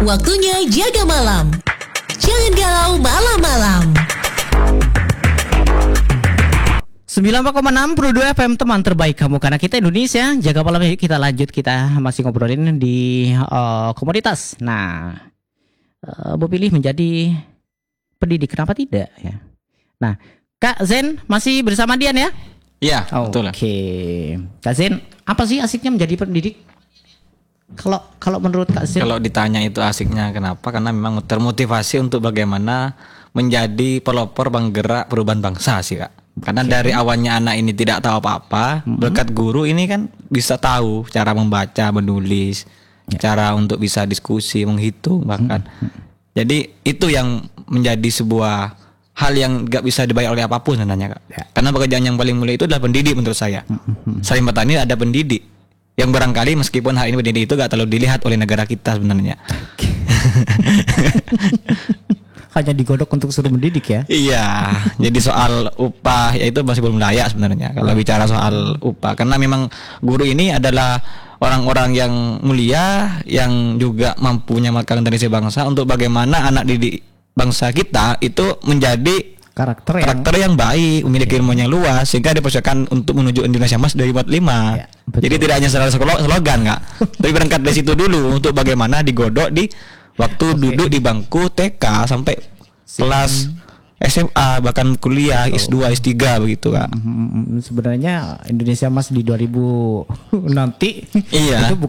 Waktunya jaga malam. Jangan galau malam-malam. 94,6 Pro 2 FM, teman terbaik kamu karena kita Indonesia. Jaga malam, yuk kita lanjut. Kita masih ngobrolin di komoditas. Nah, mau pilih menjadi pendidik, kenapa tidak ya? Nah, Kak Zen masih bersama Dian ya? Iya, betul. Oke. Kak Zen, apa sih asiknya menjadi pendidik? Kalau menurut Kak Zen? Kalau ditanya itu asiknya kenapa? Karena memang termotivasi untuk bagaimana menjadi pelopor penggerak perubahan bangsa sih, Kak. Karena dari awalnya anak ini tidak tahu apa-apa, berkat guru ini kan bisa tahu cara membaca, menulis, cara untuk bisa diskusi, menghitung bahkan. Jadi itu yang menjadi sebuah hal yang gak bisa dibayar oleh apapun sebenarnya, Kak. Karena pekerjaan yang paling mulia itu adalah pendidik menurut saya. Selain petani ada pendidik yang barangkali meskipun hal ini pendidik itu gak terlalu dilihat oleh negara kita sebenarnya. Hanya digodok untuk suruh mendidik ya? Iya, jadi soal upah ya itu masih belum layak sebenarnya kalau bicara soal upah. Karena memang guru ini adalah orang-orang yang mulia yang juga mampu menyamarkan tradisi bangsa untuk bagaimana anak didik bangsa kita itu menjadi karakter yang baik, memiliki ilmu yang luas sehingga dipersiapkan untuk menuju Indonesia Emas 2045. Ya, jadi tidak hanya slogan, Kak. Tapi berangkat dari situ dulu untuk bagaimana digodok di waktu duduk di bangku TK sampai kelas SMA bahkan kuliah S2, S3 begitu, Kak. Sebenarnya Indonesia Emas di 2000 nanti iya. itu